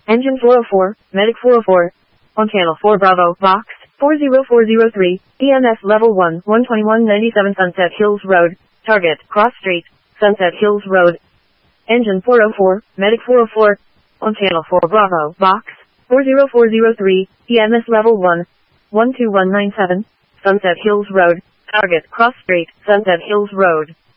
Engine 404, Medic 404. On channel 4 Bravo, Box 40403, EMS level 1, 12197 Sunset Hills Road, target, Cross Street, Sunset Hills Road. Engine 404, Medic 404. On channel 4 Bravo, Box 40403, EMS level 1, 12197, Sunset Hills Road, target, Cross Street, Sunset Hills Road.